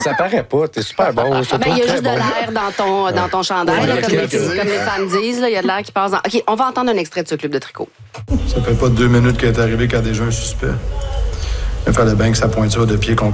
Ça paraît pas, t'es super bon. Il y a juste de l'air dans ton chandail, là, comme les femmes disent. Il y a de l'air qui passe dans... OK, on va entendre un extrait de ce club de tricot. Ça fait pas 2 minutes qu'elle est arrivée qu'il y a déjà un suspect. Il fallait bien que sa pointure de pied qu'on